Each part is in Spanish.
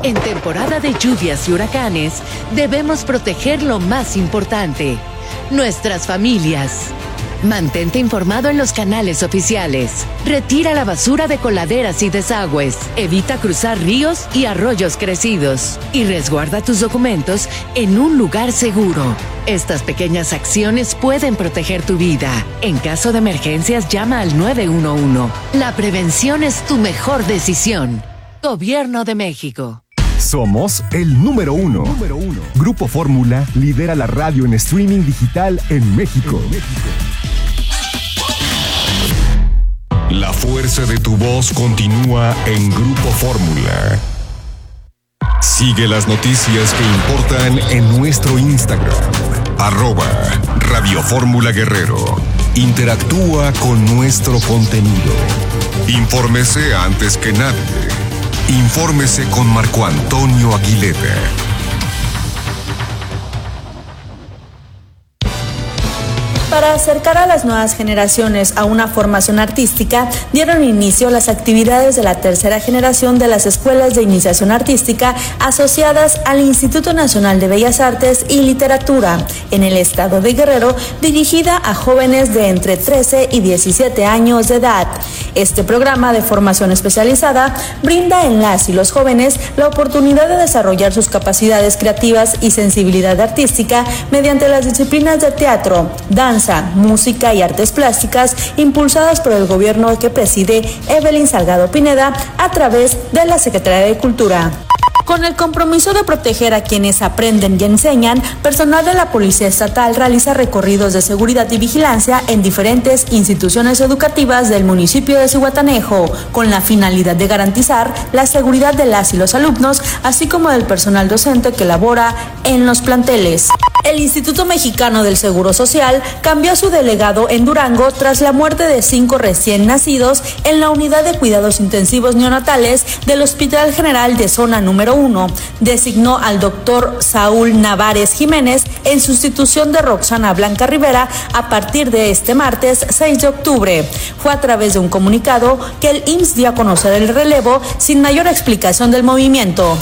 En temporada de lluvias y huracanes, debemos proteger lo más importante, nuestras familias. Mantente informado en los canales oficiales. Retira la basura de coladeras y desagües. Evita cruzar ríos y arroyos crecidos. Y resguarda tus documentos en un lugar seguro. Estas pequeñas acciones pueden proteger tu vida. En caso de emergencias, llama al 911. La prevención es tu mejor decisión. Gobierno de México. Somos el número uno. Grupo Fórmula lidera la radio en streaming digital en México. La fuerza de tu voz continúa en Grupo Fórmula. Sigue las noticias que importan en nuestro Instagram, @Radio Fórmula Guerrero. Interactúa con nuestro contenido. Infórmese antes que nadie. Infórmese con Marco Antonio Aguilera. Para acercar a las nuevas generaciones a una formación artística, dieron inicio las actividades de la tercera generación de las escuelas de iniciación artística asociadas al Instituto Nacional de Bellas Artes y Literatura en el estado de Guerrero, dirigida a jóvenes de entre 13 y 17 años de edad. Este programa de formación especializada brinda en las y los jóvenes la oportunidad de desarrollar sus capacidades creativas y sensibilidad artística mediante las disciplinas de teatro, danza, música y artes plásticas impulsadas por el gobierno que preside Evelyn Salgado Pineda a través de la Secretaría de Cultura. Con el compromiso de proteger a quienes aprenden y enseñan, personal de la Policía Estatal realiza recorridos de seguridad y vigilancia en diferentes instituciones educativas del municipio de Zihuatanejo, con la finalidad de garantizar la seguridad de las y los alumnos, así como del personal docente que labora en los planteles. El Instituto Mexicano del Seguro Social cambió a su delegado en Durango tras la muerte de 5 recién nacidos en la unidad de cuidados intensivos neonatales del Hospital General de Zona Número 1. Designó al doctor Saúl Navares Jiménez en sustitución de Roxana Blanca Rivera a partir de este martes 6 de octubre. Fue a través de un comunicado que el IMSS dio a conocer el relevo sin mayor explicación del movimiento.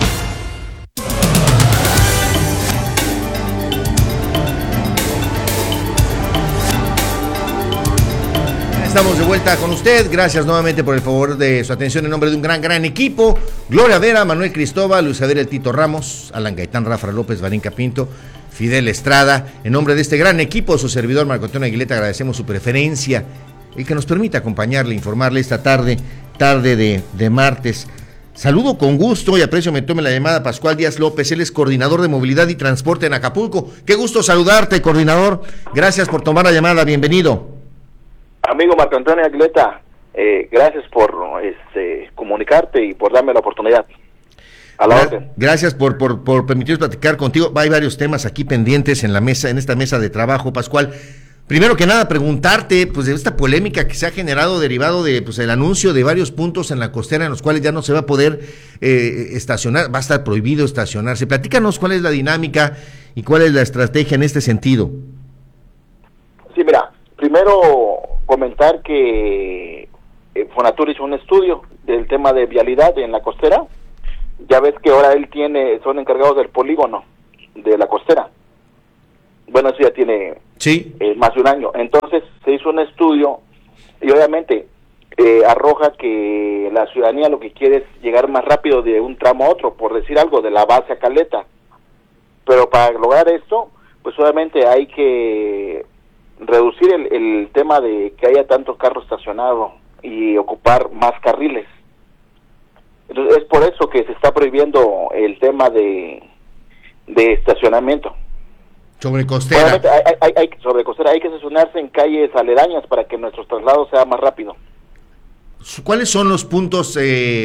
Estamos de vuelta con usted, gracias nuevamente por el favor de su atención en nombre de un gran equipo. Gloria Vera, Manuel Cristóbal, Luis Javier El Tito Ramos, Alan Gaitán, Rafa López, Varinca Pinto, Fidel Estrada. En nombre de este gran equipo, su servidor Marco Antonio Aguileta, agradecemos su preferencia, el que nos permite acompañarle, informarle esta tarde de martes. Saludo con gusto y aprecio me tome la llamada Pascual Díaz López, él es coordinador de movilidad y transporte en Acapulco. Qué gusto saludarte, coordinador, gracias por tomar la llamada, bienvenido. Amigo Marco Antonio Aguileta, gracias por comunicarte y por darme la oportunidad. A la orden. Gracias por permitirnos platicar contigo. Hay varios temas aquí pendientes en la mesa, en esta mesa de trabajo, Pascual. Primero que nada, preguntarte, pues, de esta polémica que se ha generado derivado de, pues, el anuncio de varios puntos en la costera en los cuales ya no se va a poder estacionar, va a estar prohibido estacionarse. Platícanos cuál es la dinámica y cuál es la estrategia en este sentido. Sí, mira, primero comentar que Fonatur hizo un estudio del tema de vialidad en la costera. Ya ves que ahora son encargados del polígono de la costera. Bueno, eso ya tiene más de un año. Entonces se hizo un estudio y obviamente arroja que la ciudadanía lo que quiere es llegar más rápido de un tramo a otro, por decir algo, de la base a Caleta. Pero para lograr esto, pues obviamente hay que reducir el tema de que haya tanto carro estacionado y ocupar más carriles. Entonces es por eso que se está prohibiendo el tema de estacionamiento. Sobre costera. Sobre costera hay que estacionarse en calles aledañas para que nuestro traslado sea más rápido. ¿Cuáles son los puntos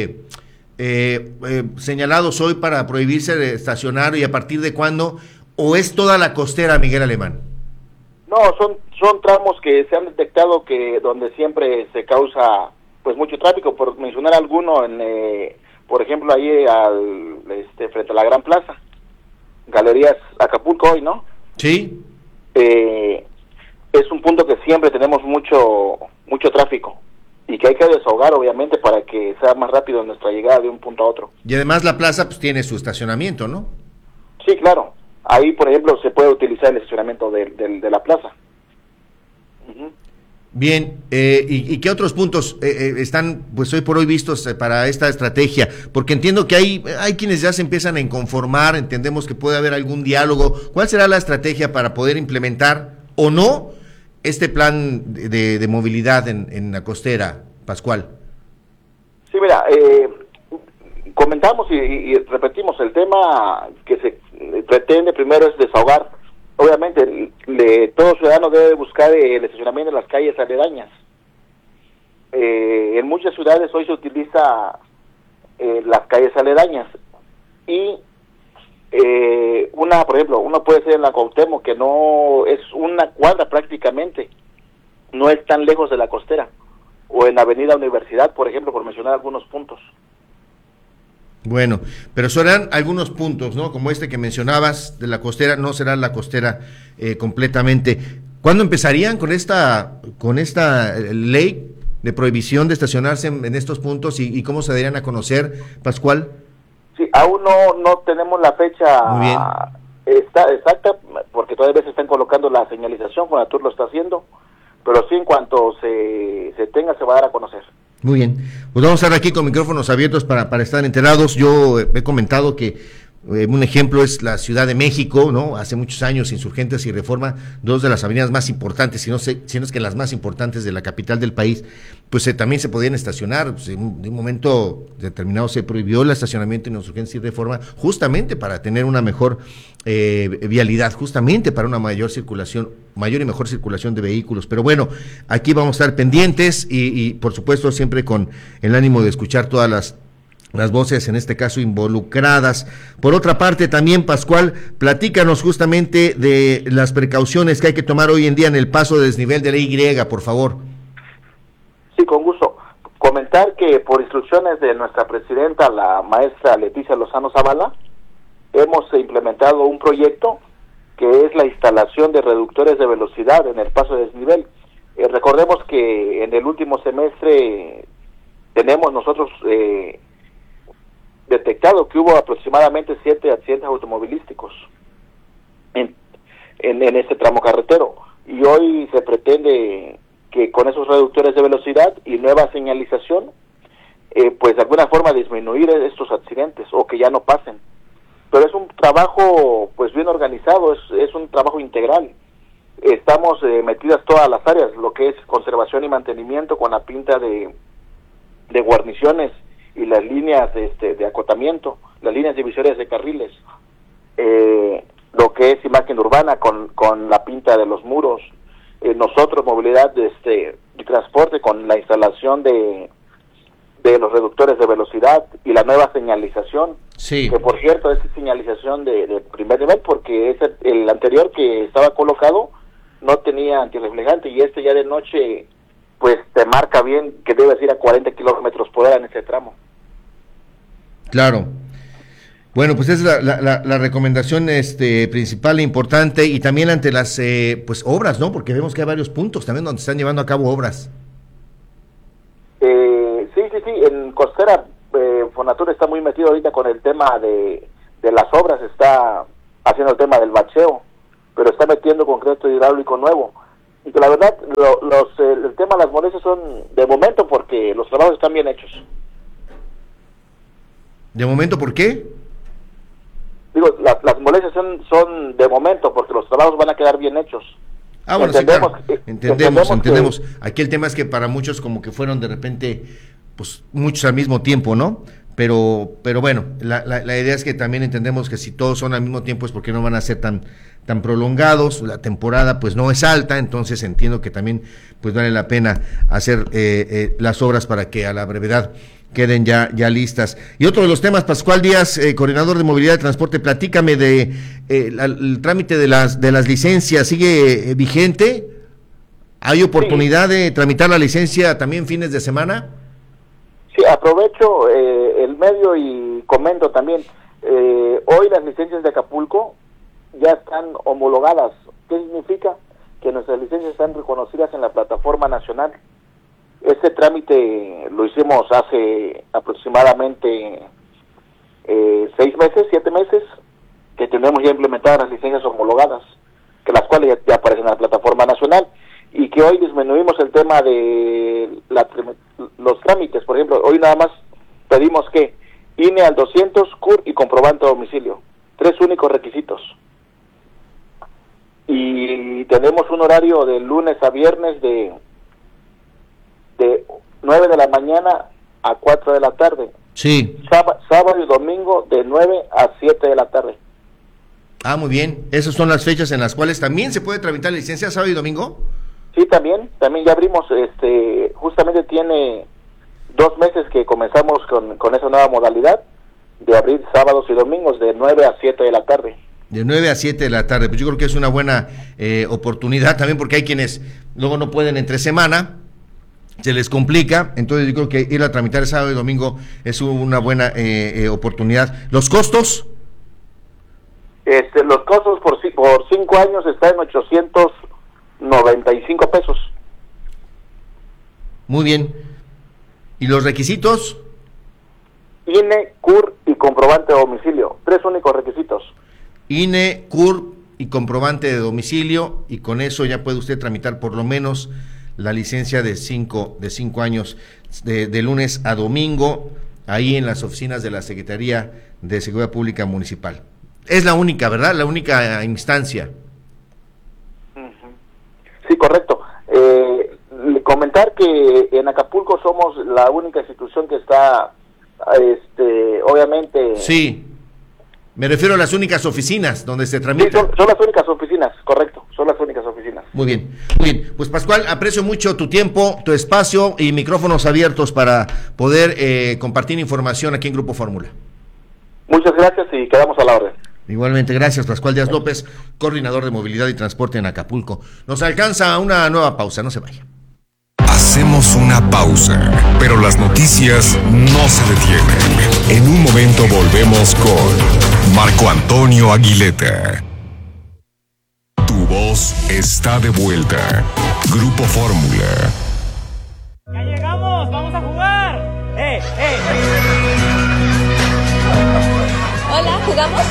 señalados hoy para prohibirse de estacionar y a partir de cuándo? ¿O es toda la costera, Miguel Alemán? No, son tramos que se han detectado que donde siempre se causa pues mucho tráfico, por mencionar alguno, por ejemplo ahí frente a la Gran Plaza, Galerías Acapulco hoy, ¿no? Sí. Es un punto que siempre tenemos mucho tráfico. y que hay que desahogar, obviamente, para que sea más rápido nuestra llegada de un punto a otro. Y además la plaza pues tiene su estacionamiento, ¿no? Sí, claro. Ahí, por ejemplo, se puede utilizar el estacionamiento de la plaza. Uh-huh. Bien, ¿y qué otros puntos están pues hoy por hoy vistos para esta estrategia? Porque entiendo que hay quienes ya se empiezan a inconformar, entendemos que puede haber algún diálogo. ¿Cuál será la estrategia para poder implementar o no este plan de movilidad en la costera, Pascual? Sí, mira, comentamos y repetimos, el tema que se pretende primero es desahogar. Obviamente, todo ciudadano debe buscar el estacionamiento en las calles aledañas. En muchas ciudades hoy se utiliza las calles aledañas y por ejemplo, uno puede ser en la Cuauhtémoc, que no es una cuadra prácticamente, no es tan lejos de la costera, o en Avenida Universidad, por ejemplo, por mencionar algunos puntos. Bueno, pero serán algunos puntos, ¿no? Como este que mencionabas de la costera, no será la costera completamente. ¿Cuándo empezarían con esta ley de prohibición de estacionarse en estos puntos y cómo se darían a conocer, Pascual? Sí, aún no tenemos la fecha exacta, porque todavía se están colocando la señalización, Fonatur lo está haciendo, pero sí, en cuanto se tenga, se va a dar a conocer. Muy bien, pues vamos a estar aquí con micrófonos abiertos para estar enterados. Yo he comentado que un ejemplo es la Ciudad de México, ¿no? Hace muchos años, Insurgentes y Reforma, dos de las avenidas más importantes, si no es que las más importantes de la capital del país, pues también se podían estacionar. Pues, en un momento determinado se prohibió el estacionamiento en Insurgentes y Reforma justamente para tener una mejor vialidad, justamente para una mayor y mejor circulación de vehículos. Pero bueno, aquí vamos a estar pendientes y por supuesto siempre con el ánimo de escuchar todas las voces, en este caso involucradas. Por otra parte también, Pascual, platícanos justamente de las precauciones que hay que tomar hoy en día en el paso de desnivel de la Y, por favor. Sí, con gusto. Comentar que por instrucciones de nuestra presidenta, la maestra Leticia Lozano Zavala, hemos implementado un proyecto que es la instalación de reductores de velocidad en el paso de desnivel. Recordemos que en el último semestre tenemos nosotros detectado que hubo aproximadamente 7 accidentes automovilísticos en este tramo carretero, y hoy se pretende que con esos reductores de velocidad y nueva señalización pues de alguna forma disminuir estos accidentes o que ya no pasen. Pero es un trabajo pues bien organizado, es un trabajo integral. Estamos metidas todas las áreas, lo que es conservación y mantenimiento con la pinta de guarniciones y las líneas de acotamiento, las líneas divisorias de carriles, lo que es imagen urbana con la pinta de los muros, nosotros movilidad y transporte con la instalación de los reductores de velocidad y la nueva señalización, sí, que por cierto es señalización de primer nivel, porque el anterior que estaba colocado no tenía antirreflejante, y ya de noche pues te marca bien que debes ir a 40 kilómetros por hora en ese tramo. Claro. Bueno, pues es la recomendación principal e importante, y también ante las pues obras, ¿no? Porque vemos que hay varios puntos también donde se están llevando a cabo obras. Sí, en Costera Fonatur está muy metido ahorita con el tema de las obras, está haciendo el tema del bacheo, pero está metiendo concreto hidráulico nuevo. Y que la verdad, el tema de las molestias son de momento porque los trabajos están bien hechos. ¿De momento por qué? Digo, las molestias son de momento porque los trabajos van a quedar bien hechos. Ah, bueno, entendemos, sí, claro. Entendemos. Aquí el tema es que para muchos como que fueron de repente, pues muchos al mismo tiempo, ¿no? Pero bueno, la idea es que también entendemos que si todos son al mismo tiempo es porque no van a ser tan prolongados, la temporada pues no es alta, entonces entiendo que también pues vale la pena hacer las obras para que a la brevedad queden ya listas. Y otro de los temas, Pascual Díaz, coordinador de movilidad y transporte, platícame de el trámite de las licencias. ¿Sigue vigente? ¿Hay oportunidad de tramitar la licencia también fines de semana? Sí, aprovecho el medio y comento también, hoy las licencias de Acapulco ya están homologadas. ¿Qué significa? Que nuestras licencias están reconocidas en la plataforma nacional. Este trámite lo hicimos hace aproximadamente 6 meses, 7 meses, que tenemos ya implementadas las licencias homologadas, que las cuales ya aparecen en la plataforma nacional, y que hoy disminuimos el tema de los trámites. Por ejemplo, hoy nada más pedimos que INE al 200, CUR y comprobante de domicilio, 3 únicos requisitos. Y tenemos un horario de lunes a viernes de 9 de la mañana a 4 de la tarde. Sí. Sábado y domingo de 9 a 7 de la tarde. Ah, muy bien. Esas son las fechas en las cuales también se puede tramitar la licencia, sábado y domingo. Sí, también ya abrimos, justamente tiene 2 meses que comenzamos con esa nueva modalidad de abrir sábados y domingos de 9 a 7 de la tarde. De 9 a 7 de la tarde, pues yo creo que es una buena oportunidad también, porque hay quienes luego no pueden entre semana, se les complica, entonces yo creo que ir a tramitar el sábado y domingo es una buena oportunidad. ¿Los costos? Los costos por 5 años están en 895 pesos. Muy bien. ¿Y los requisitos? INE, CUR y comprobante de domicilio, 3 únicos requisitos. INE, CUR y comprobante de domicilio, y con eso ya puede usted tramitar por lo menos la licencia de 5 años de lunes a domingo, ahí en las oficinas de la Secretaría de Seguridad Pública Municipal. Es la única, ¿verdad? La única instancia. Sí, correcto. Comentar que en Acapulco somos la única institución que está, obviamente... Sí, me refiero a las únicas oficinas donde se tramita. Sí, son las únicas oficinas, correcto, son las únicas oficinas. Muy bien. Pues Pascual, aprecio mucho tu tiempo, tu espacio y micrófonos abiertos para poder compartir información aquí en Grupo Fórmula. Muchas gracias y quedamos a la orden. Igualmente, gracias, Pascual Díaz López, coordinador de movilidad y transporte en Acapulco. Nos alcanza una nueva pausa, no se vaya. Hacemos una pausa, pero las noticias no se detienen. En un momento volvemos con Marco Antonio Aguileta. Tu voz está de vuelta. Grupo Fórmula. ¡Ya llegamos! ¡Vamos a jugar! Hola, ¿jugamos?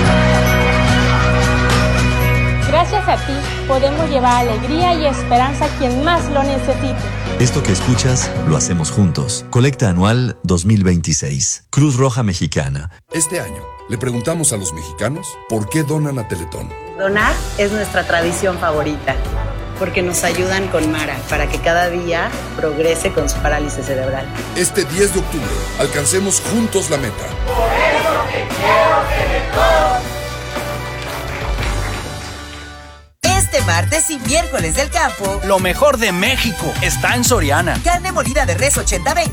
Gracias a ti podemos llevar alegría y esperanza a quien más lo necesite. Esto que escuchas lo hacemos juntos. Colecta anual 2026. Cruz Roja Mexicana. Este año le preguntamos a los mexicanos por qué donan a Teletón. Donar es nuestra tradición favorita, porque nos ayudan con Mara para que cada día progrese con su parálisis cerebral. Este 10 de octubre alcancemos juntos la meta. Por eso te quiero Teletón. Este martes y miércoles del campo, lo mejor de México está en Soriana. Carne molida de res 80-20